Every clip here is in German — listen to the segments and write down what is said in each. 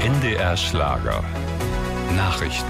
NDR Schlager. Nachrichten.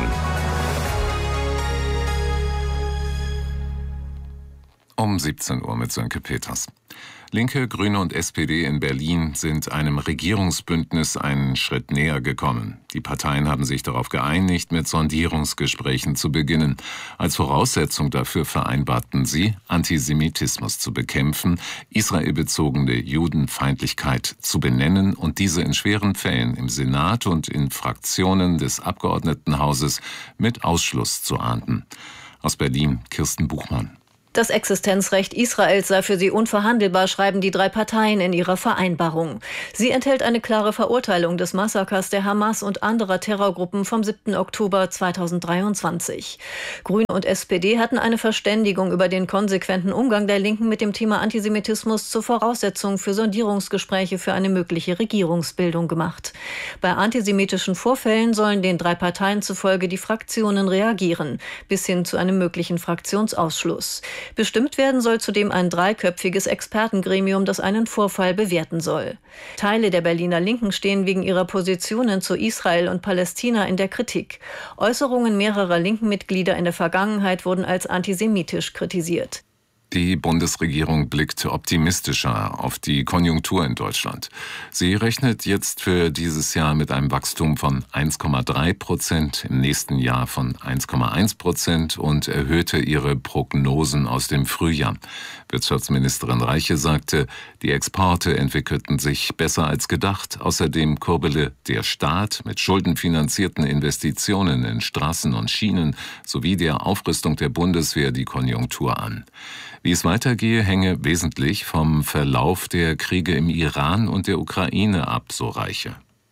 Um 17 Uhr mit Sönke Peters. Linke, Grüne und SPD in Berlin sind einem Regierungsbündnis einen Schritt näher gekommen. Die Parteien haben sich darauf geeinigt, mit Sondierungsgesprächen zu beginnen. Als Voraussetzung dafür vereinbarten sie, Antisemitismus zu bekämpfen, israelbezogene Judenfeindlichkeit zu benennen und diese in schweren Fällen im Senat und in Fraktionen des Abgeordnetenhauses mit Ausschluss zu ahnden. Aus Berlin, Kirsten Buchmann. Das Existenzrecht Israels sei für sie unverhandelbar, schreiben die drei Parteien in ihrer Vereinbarung. Sie enthält eine klare Verurteilung des Massakers der Hamas und anderer Terrorgruppen vom 7. Oktober 2023. Grüne und SPD hatten eine Verständigung über den konsequenten Umgang der Linken mit dem Thema Antisemitismus zur Voraussetzung für Sondierungsgespräche für eine mögliche Regierungsbildung gemacht. Bei antisemitischen Vorfällen sollen den drei Parteien zufolge die Fraktionen reagieren, bis hin zu einem möglichen Fraktionsausschluss. Bestimmt werden soll zudem ein dreiköpfiges Expertengremium, das einen Vorfall bewerten soll. Teile der Berliner Linken stehen wegen ihrer Positionen zu Israel und Palästina in der Kritik. Äußerungen mehrerer linken Mitglieder in der Vergangenheit wurden als antisemitisch kritisiert. Die Bundesregierung blickt optimistischer auf die Konjunktur in Deutschland. Sie rechnet jetzt für dieses Jahr mit einem Wachstum von 1,3%, im nächsten Jahr von 1,1% und erhöhte ihre Prognosen aus dem Frühjahr. Wirtschaftsministerin Reiche sagte, die Exporte entwickelten sich besser als gedacht. Außerdem kurbele der Staat mit schuldenfinanzierten Investitionen in Straßen und Schienen sowie der Aufrüstung der Bundeswehr die Konjunktur an. Wie es weitergehe, hänge wesentlich vom Verlauf der Kriege im Iran und der Ukraine ab, so Reiche.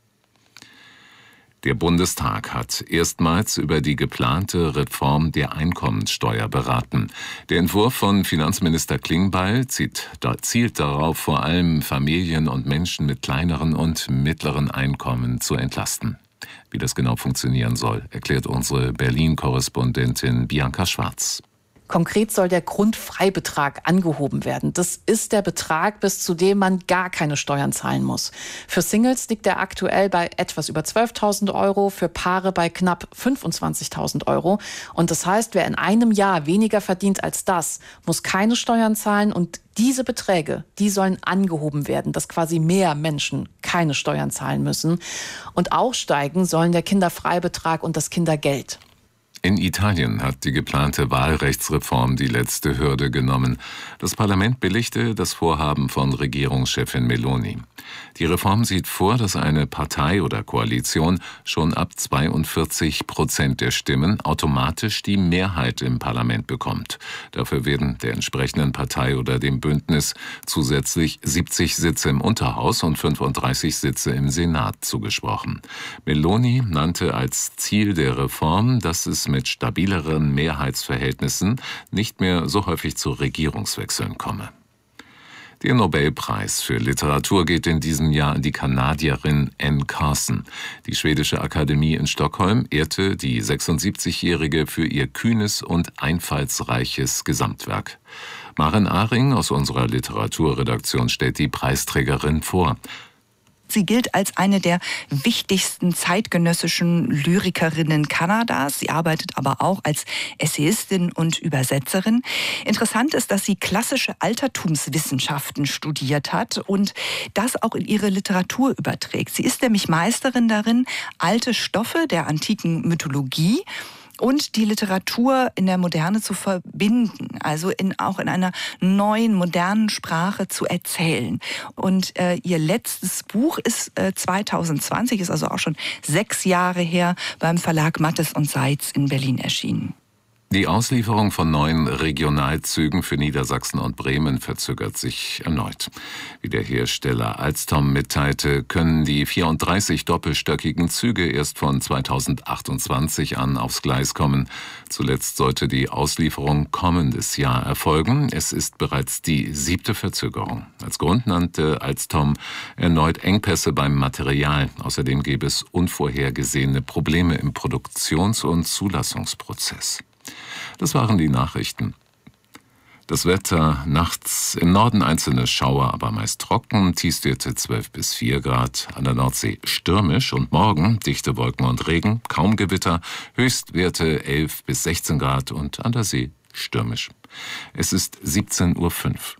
Der Bundestag hat erstmals über die geplante Reform der Einkommensteuer beraten. Der Entwurf von Finanzminister Klingbeil zielt darauf, vor allem Familien und Menschen mit kleineren und mittleren Einkommen zu entlasten. Wie das genau funktionieren soll, erklärt unsere Berlin-Korrespondentin Bianca Schwarz. Konkret soll der Grundfreibetrag angehoben werden. Das ist der Betrag, bis zu dem man gar keine Steuern zahlen muss. Für Singles liegt er aktuell bei etwas über 12.000 Euro, für Paare bei knapp 25.000 Euro. Und das heißt, wer in einem Jahr weniger verdient als das, muss keine Steuern zahlen. Und diese Beträge, die sollen angehoben werden, dass quasi mehr Menschen keine Steuern zahlen müssen. Und auch steigen sollen der Kinderfreibetrag und das Kindergeld. In Italien hat die geplante Wahlrechtsreform die letzte Hürde genommen. Das Parlament billigte das Vorhaben von Regierungschefin Meloni. Die Reform sieht vor, dass eine Partei oder Koalition schon ab 42% der Stimmen automatisch die Mehrheit im Parlament bekommt. Dafür werden der entsprechenden Partei oder dem Bündnis zusätzlich 70 Sitze im Unterhaus und 35 Sitze im Senat zugesprochen. Meloni nannte als Ziel der Reform, dass es mit stabileren Mehrheitsverhältnissen nicht mehr so häufig zu Regierungswechseln komme. Der Nobelpreis für Literatur geht in diesem Jahr an die Kanadierin Anne Carson. Die Schwedische Akademie in Stockholm ehrte die 76-Jährige für ihr kühnes und einfallsreiches Gesamtwerk. Maren Ahring aus unserer Literaturredaktion stellt die Preisträgerin vor. Sie gilt als eine der wichtigsten zeitgenössischen Lyrikerinnen Kanadas. Sie arbeitet aber auch als Essayistin und Übersetzerin. Interessant ist, dass sie klassische Altertumswissenschaften studiert hat und das auch in ihre Literatur überträgt. Sie ist nämlich Meisterin darin, alte Stoffe der antiken Mythologie und die Literatur in der Moderne zu verbinden, also auch in einer neuen, modernen Sprache zu erzählen. Und ihr letztes Buch ist 2020, ist also auch schon 6 Jahre her, beim Verlag Mattes und Seitz in Berlin erschienen. Die Auslieferung von neuen Regionalzügen für Niedersachsen und Bremen verzögert sich erneut. Wie der Hersteller Alstom mitteilte, können die 34 doppelstöckigen Züge erst von 2028 an aufs Gleis kommen. Zuletzt sollte die Auslieferung kommendes Jahr erfolgen. Es ist bereits die 7. Verzögerung. Als Grund nannte Alstom erneut Engpässe beim Material. Außerdem gäbe es unvorhergesehene Probleme im Produktions- und Zulassungsprozess. Das waren die Nachrichten. Das Wetter nachts im Norden einzelne Schauer, aber meist trocken, Tiefstwerte 12 bis 4 Grad, an der Nordsee stürmisch und morgen dichte Wolken und Regen, kaum Gewitter, Höchstwerte 11 bis 16 Grad und an der See stürmisch. Es ist 17:05 Uhr.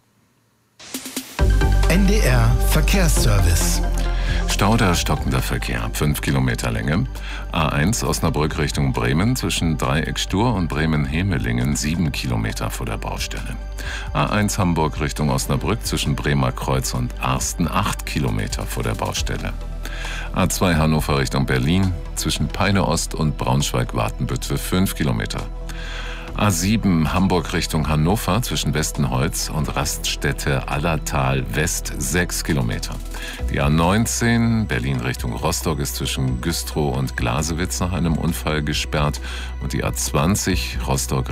NDR Verkehrsservice. Stauder stockender Verkehr, 5 Kilometer Länge. A1 Osnabrück Richtung Bremen zwischen Dreieck Stur und Bremen-Hemelingen 7 Kilometer vor der Baustelle. A1 Hamburg Richtung Osnabrück zwischen Bremer Kreuz und Arsten 8 Kilometer vor der Baustelle. A2 Hannover Richtung Berlin zwischen Peine Ost und Braunschweig-Wartenbüttel 5 Kilometer. A7 Hamburg Richtung Hannover zwischen Westenholz und Raststätte Allertal West 6 Kilometer. Die A19 Berlin Richtung Rostock ist zwischen Güstrow und Glasewitz nach einem Unfall gesperrt und die A20 Rostock